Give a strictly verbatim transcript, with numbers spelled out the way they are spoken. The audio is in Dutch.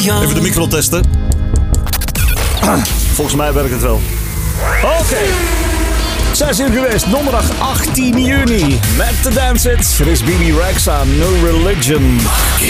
radio. Even de micro testen. Volgens mij werkt het wel. Oké. Okay. Zes uur geweest, donderdag achttien juni. Met de Dance It. Er is B B Rexa, No Religion.